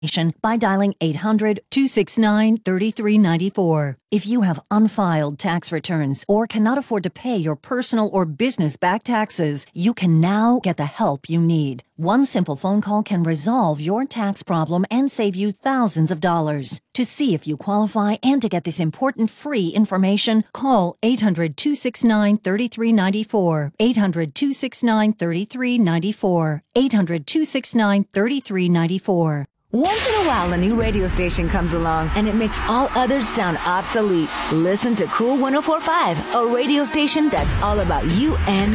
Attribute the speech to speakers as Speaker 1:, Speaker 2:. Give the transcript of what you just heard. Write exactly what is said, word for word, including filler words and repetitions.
Speaker 1: by dialing eight hundred, two six nine, three three nine four. If you have unfiled tax returns or cannot afford to pay your personal or business back taxes, you can now get the help you need. One simple phone call can resolve your tax problem and save you thousands of dollars. To see if you qualify and to get this important free information, call eight hundred, two six nine, three three nine four, eight hundred, two six nine, three three nine four, eight hundred, two six nine, three three nine four.
Speaker 2: Once in a while, a new radio station comes along and it makes all others sound obsolete. Listen to Cool one oh four point five, a radio station that's all about you and